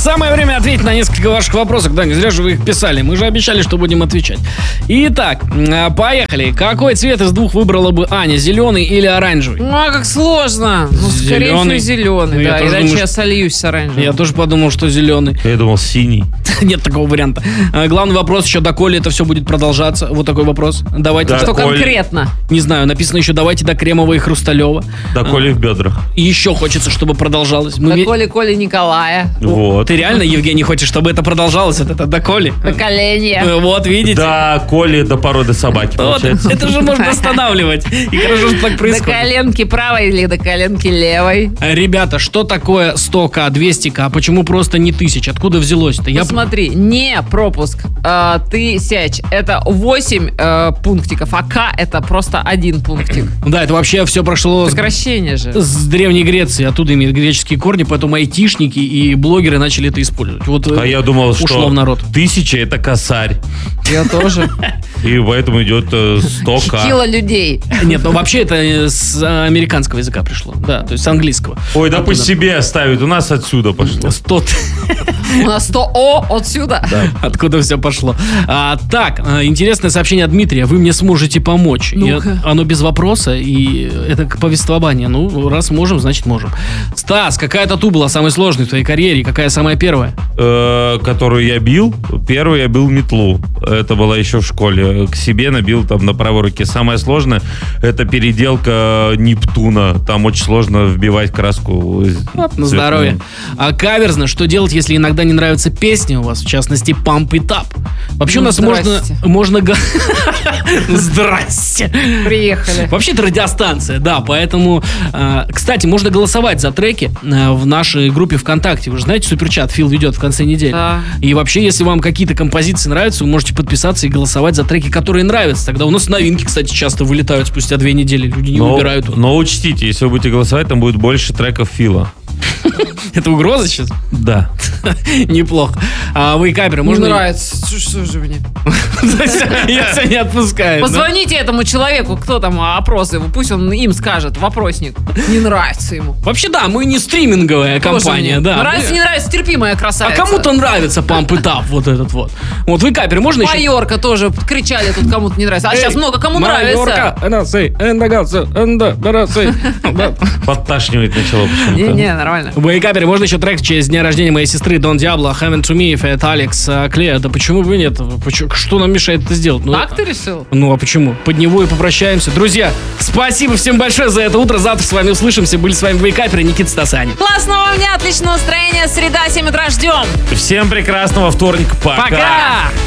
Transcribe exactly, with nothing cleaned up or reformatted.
Самое время ответить на несколько ваших вопросов. Да, не зря же вы их писали. Мы же обещали, что будем отвечать. Итак, поехали. Какой цвет из двух выбрала бы Аня? Зеленый или оранжевый? Ну, а как сложно. Ну, скорее Зеленый. всего, зеленый, Ну, я да. тоже Иначе думаю, я что- сольюсь с оранжевым. Я тоже подумал, что зеленый. Я думал, синий. Нет такого варианта. А, Главный вопрос еще, доколе это все будет продолжаться. Вот такой вопрос. Давайте. Да. Что Коль- конкретно? Не знаю, написано еще давайте до Кремова и Хрусталева. Да, Коля в бедрах. И еще хочется, чтобы продолжалось. Мы До ве- Коли Коли Николая. Вот. Ты реально, Евгений, хочешь, чтобы это продолжалось? Вот это доколе? До Коленя. Э, Вот, видите? Да, Коли до породы собаки, Вот, получается. это же можно останавливать. И хорошо, что так До происходит. коленки правой или до коленки левой? Ребята, что такое сто ка, двести ка? Почему просто не тысяч? Откуда взялось-то? Я... Посмотри, не пропуск, э, тысяч, это восемь э, пунктиков, а К это просто один пунктик. Да, это вообще все прошло с, Сокращение же. с Древней Греции. Оттуда имеют греческие корни, поэтому айтишники и блогеры начали это использовать. Вот А э, я думал, ушло что в народ. тысяча это косарь. Я тоже. И поэтому идет э, сто ка. Кило людей. Нет, ну вообще это э, с американского языка пришло. Да, то есть с английского. Ой, да Оттуда. пусть себе оставят. У нас отсюда пошло. сто У нас сто О отсюда. Откуда все пошло. А, так, а, интересное сообщение от Дмитрия. Вы мне сможете помочь. И Ну-ка. оно без вопроса, и это к повествованию. Ну, раз можем, значит можем. Стас, какая тату была самой сложной в твоей карьере? И какая самая первая? Э, которую я бил. Первый я бил метлу. Это было еще в школе. К себе набил там на правой руке. Самое сложное это переделка Нептуна. Там очень сложно вбивать краску. На цветную. здоровье. А каверзно, что делать, если иногда не нравятся песни у вас, в частности, Pump It Up? Вообще Ну, у нас можно... здрасте. можно га- Здрасте. Приехали. Вообще это радиостанция, да, поэтому, э, кстати, можно голосовать за треки э, в нашей группе ВКонтакте. Вы же знаете, суперчат Фил ведет в конце недели. Да. И вообще, если вам какие-то композиции нравятся, вы можете подписаться и голосовать за треки, которые нравятся. Тогда у нас новинки, кстати, часто вылетают спустя две недели. Люди не Но, выбирают. но учтите, если вы будете голосовать, там будет больше треков Фила. Это угроза сейчас? Да. Неплохо. А вы, каперы, Не можно... нравится. Что, что же мне? Я тебя не отпускаю. да? Позвоните этому человеку, кто там опрос его, пусть он им скажет, вопросник. Не нравится ему. Вообще, да, мы не стриминговая Тоже компания, мне. да. Нравится, Мы- не нравится, терпимая А красавица. кому-то нравится Pump It Up, вот этот вот. Вот вы, каперы, можно еще... Майорка тоже кричали тут, кому-то не нравится. А сейчас много кому нравится. Подташнивать начало почему-то. Не-не, нормально. Вы, каперы, можно еще трек в честь дня рождения моей сестры Дон Диабло, Heaven to Me, Fat Alex, Клея. Да почему бы нет? Почему- Что нам мешает это сделать? Ну, Так ты решил? Ну а почему? Под него и попрощаемся. Друзья, спасибо всем большое за это утро. Завтра с вами услышимся. Были с вами Вейкаперы, Никита Стасани. Классного дня, отличного настроения. Среда, семь утра ждем. Всем прекрасного вторника. Пока. Пока!